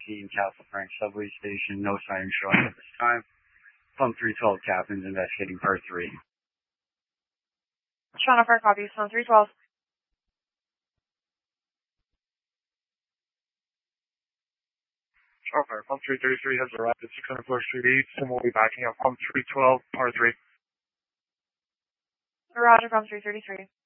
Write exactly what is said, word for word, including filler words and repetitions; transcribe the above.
eighteen Castle Frank subway station. No siren showing at this time. Pump three twelve captain's investigating per three. Toronto Fire copy, Pump three twelve. Toronto Fire, Pump three thirty-three has arrived at six hundred Bloor Street East and will be backing up Pump three twelve, par three. Roger, Pump three thirty-three.